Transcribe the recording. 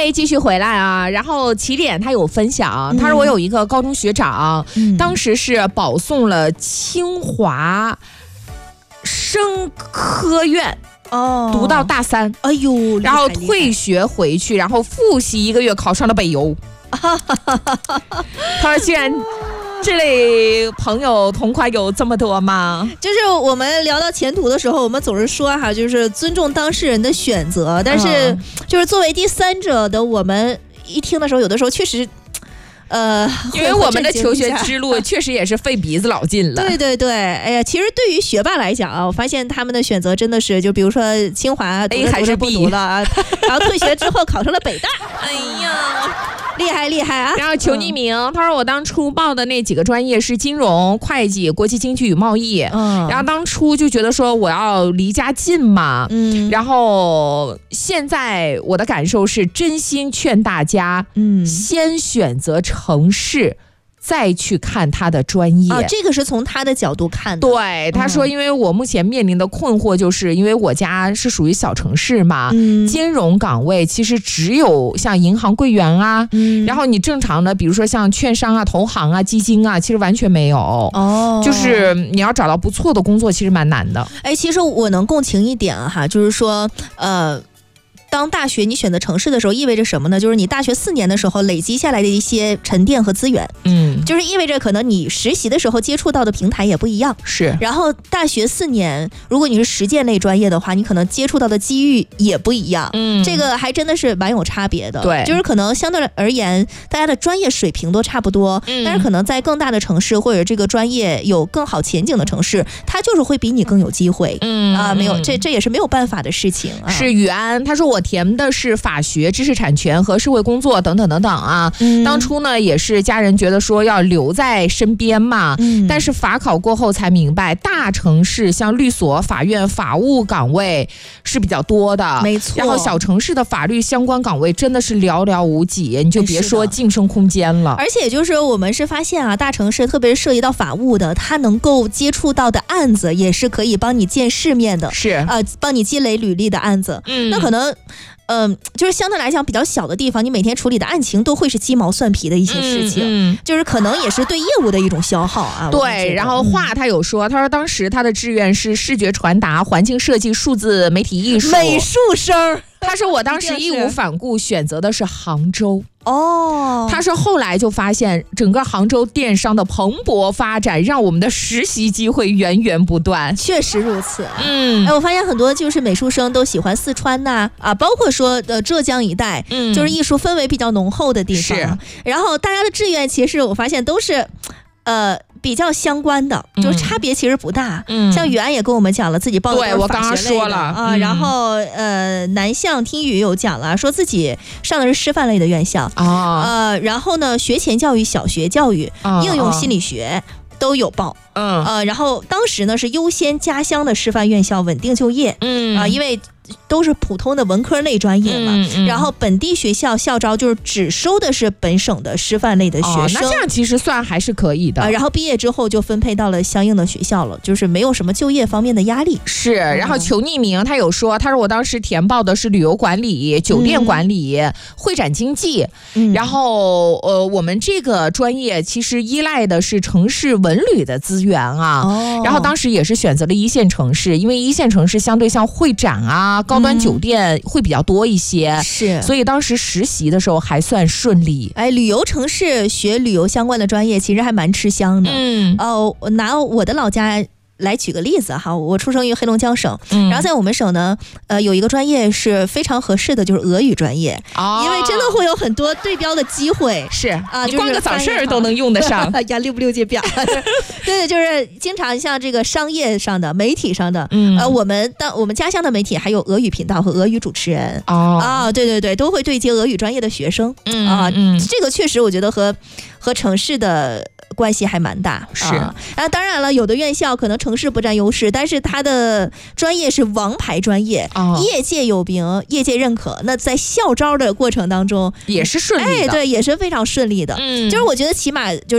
OK， 继续回来啊。然后起点他有分享，他说我有一个高中学长，当时是保送了清华生科院。读到大3， 哎呦， 然后退学回去，然后复习1个月，考上了北邮。他说既然这类朋友同款有这么多吗？ 就是我们聊到前途的时候，我们总是说哈，就是尊重当事人的选择，但是就是作为第三者的我们一听的时候，有的时候确实因为我们的求学之路确实也是费鼻子老劲了。 对对对，哎呀，其实对于学霸来讲啊，我发现他们的选择真的是，就比如说清华读 A 还是 B 不读了啊，然后退学之后考上了北大， 哎呀。 厉害厉害啊！ 然后求匿名，他说我当初报的那几个专业是金融、会计、国际经济与贸易，然后当初就觉得说我要离家近嘛，然后现在我的感受是真心劝大家，先选择城市。再去看他的专业这个是从他的角度看的。 对，他说因为我目前面临的困惑就是因为我家是属于小城市嘛，金融岗位其实只有像银行柜员啊，然后你正常的比如说像券商啊、投行啊、基金啊，其实完全没有。就是你要找到不错的工作其实蛮难的。 哎，其实我能共情一点哈，就是说当大学你选择城市的时候，意味着什么呢？就是你大学4年的时候累积下来的一些沉淀和资源，就是意味着可能你实习的时候接触到的平台也不一样。 是， 然后大学4年，如果你是实践类专业的话，你可能接触到的机遇也不一样。这个还真的是蛮有差别的。 对， 就是可能相对而言，大家的专业水平都差不多，但是可能在更大的城市或者这个专业有更好前景的城市，它就是会比你更有机会。没有，这也是没有办法的事情。 是宇安，他说我填的是法学、知识产权和社会工作等等等等啊。当初呢也是家人觉得说要留在身边嘛，但是法考过后才明白，大城市像律所、法院、法务岗位是比较多的， 没错。 然后小城市的法律相关岗位真的是寥寥无几，你就别说晋升空间了。 而且就是我们是发现啊，大城市特别是涉及到法务的，它能够接触到的案子也是可以帮你见世面的， 是帮你积累履历的案子。那可能就是相对来讲比较小的地方，你每天处理的案情都会是鸡毛蒜皮的一些事情，就是可能也是对业务的一种消耗啊。 对，然后他有说，他说当时他的志愿是视觉传达、环境设计、数字媒体艺术、 美术生。 他说我当时义无反顾选择的是杭州。 他说后来就发现整个杭州电商的蓬勃发展，让我们的实习机会源源不断。 确实如此。我发现很多就是美术生都喜欢四川呐，包括说浙江一带，就是艺术氛围比较浓厚的地方。然后大家的志愿其实我发现都是比较相关的，就是差别其实不大。像宇安也跟我们讲了自己报的对，我刚刚说了然后南向听雨有讲了，说自己上的是师范类的院校然后呢学前教育、小学教育、应用心理学都有报。然后当时呢是优先家乡的师范院校稳定就业。因为都是普通的文科类专业嘛，然后本地学校校招就是只收的是本省的师范类的学生。 那这样其实算还是可以的。 然后毕业之后就分配到了相应的学校了，就是没有什么就业方面的压力。 是，然后求匿名，他有说，他说我当时填报的是旅游管理、酒店管理、会展经济，然后我们这个专业其实依赖的是城市文旅的资源啊。然后当时也是选择了1线城市，因为1线城市相对像会展啊、高端酒店会比较多一些， 是， 所以当时实习的时候还算顺利。 旅游城市学旅游相关的专业其实还蛮吃香的。拿我的老家来举个例子哈，我出生于黑龙江省，然后在我们省呢，有一个专业是非常合适的，就是俄语专业，因为真的会有很多对标的机会。 是就是光个早事儿都能用得上呀，6不6届表。对，就是经常像这个商业上的、媒体上的，我们家乡的媒体还有俄语频道和俄语主持人。对，都会对接俄语专业的学生。这个确实我觉得和城市的关系还蛮大。 是当然了，有的院校可能城市不占优势，但是它的专业是王牌专业，业界有名，业界认可，那在校招的过程当中也是顺利的。 对，也是非常顺利的。就是我觉得起码就